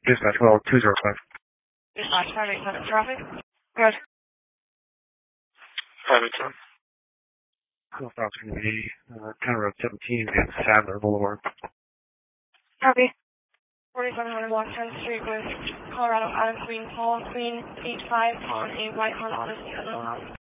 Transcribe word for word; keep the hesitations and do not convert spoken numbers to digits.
Dispatch, well, two zero five. Dispatch, five eight seven traffic. Good. five eight seven. Well, that's going to be uh, County Road seventeen and Sadler Boulevard. Copy. forty-seven hundred Block tenth Street with Colorado Adams Green Paul Queen eight five on a white Honda Odyssey.